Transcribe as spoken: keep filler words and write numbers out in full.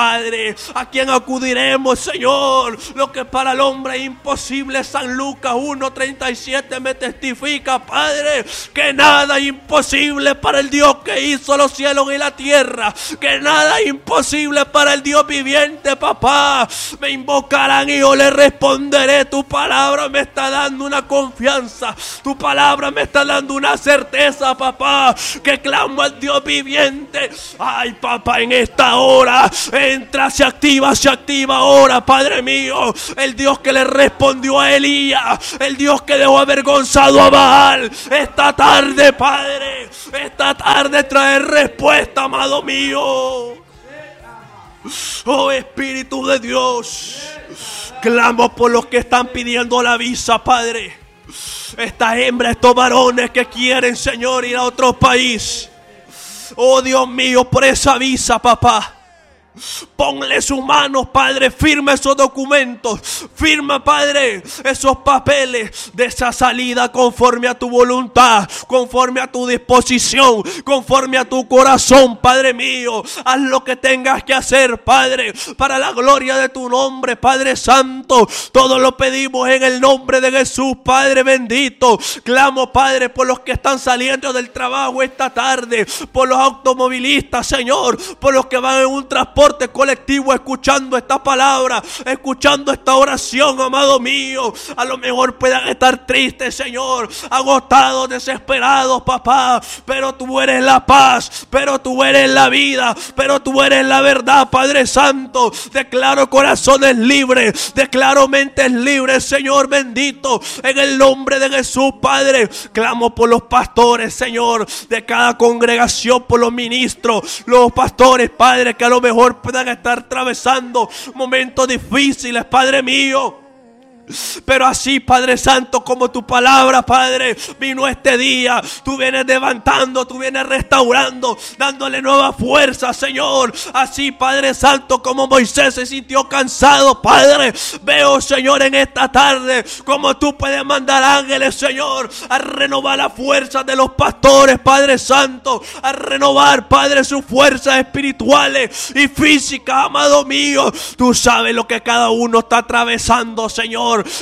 Padre, ¿a quién acudiremos, Señor? Lo que para el hombre es imposible, San Lucas uno treinta y siete me testifica, Padre, que nada es imposible para el Dios que hizo los cielos y la tierra, que nada es imposible para el Dios viviente, papá. Me invocarán y yo le responderé. Tu palabra me está dando una confianza, tu palabra me está dando una certeza, papá, que clamo al Dios viviente. Ay, papá, en esta hora entra, se activa, se activa ahora, Padre mío. El Dios que le respondió a Elías, el Dios que dejó avergonzado a Baal. Esta tarde, Padre, esta tarde trae respuesta, amado mío. Oh, Espíritu de Dios, clamo por los que están pidiendo la visa, Padre. Estas hembras, estos varones que quieren, Señor, ir a otro país. Oh, Dios mío, por esa visa, papá. Ponle sus manos, Padre, firma esos documentos, firma, Padre, esos papeles de esa salida conforme a tu voluntad, conforme a tu disposición, conforme a tu corazón, Padre mío. Haz lo que tengas que hacer, Padre, para la gloria de tu nombre, Padre Santo. Todo lo pedimos en el nombre de Jesús, Padre bendito. Clamo, Padre, por los que están saliendo del trabajo esta tarde, por los automovilistas, Señor, por los que van en un transporte colectivo escuchando esta palabra, escuchando esta oración, amado mío. A lo mejor puedan estar tristes, Señor, agotados, desesperados, papá, pero tú eres la paz, pero tú eres la vida, pero tú eres la verdad, Padre Santo. Declaro corazones libres, declaro mentes libres, Señor bendito, en el nombre de Jesús, Padre. Clamo por los pastores, Señor, de cada congregación, por los ministros, los pastores, Padre, que a lo mejor puedan estar atravesando momentos difíciles, Padre mío. Pero así, Padre Santo, como tu palabra, Padre, vino este día, tú vienes levantando, tú vienes restaurando, dándole nueva fuerza, Señor. Así, Padre Santo, como Moisés se sintió cansado, Padre, veo, Señor, en esta tarde como tú puedes mandar ángeles, Señor, a renovar la fuerza de los pastores, Padre Santo, a renovar, Padre, sus fuerzas espirituales y físicas, amado mío. Tú sabes lo que cada uno está atravesando, Señor.